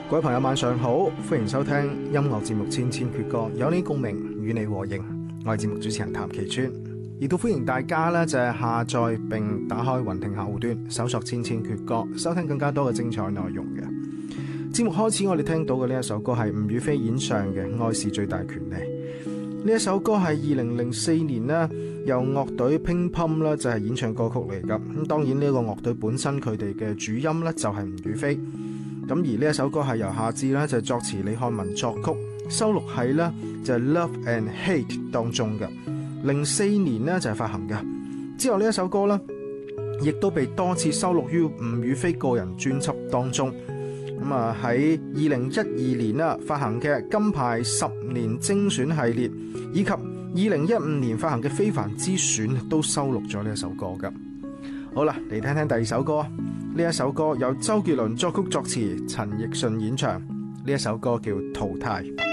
各位朋友晚上好，歡迎收聽音樂節目《千千闕歌》，有你共鳴，與你和應。我係節目主持人譚其川，亦都歡迎大家呢就係下載並打開雲聽客戶端，搜索《千千闕歌》，收聽更加多嘅精彩內容嘅。節目開始，我哋聽到嘅呢一首歌係吳雨霏演唱嘅《愛是最大權利》。呢一首歌係2004年呢由樂隊乒乓啦就係演唱歌曲嚟噶。咁當然呢個樂隊本身佢哋嘅主音呢就係吳雨霏。咁而呢一首歌係由夏智咧就作詞，李漢文作曲，收錄喺咧就係 Love and Hate 當中嘅。04年呢就係發行嘅。之後呢一首歌呢亦都被多次收錄於吳雨霏個人專輯當中。咁啊喺2012年啦發行嘅金牌10年精選系列，以及2015年發行嘅非凡之選都收錄咗呢一首歌嘅。好啦，嚟聽聽第二首歌。呢一首歌由周杰倫作曲作詞，陳奕迅演唱。呢一首歌叫《淘汰》。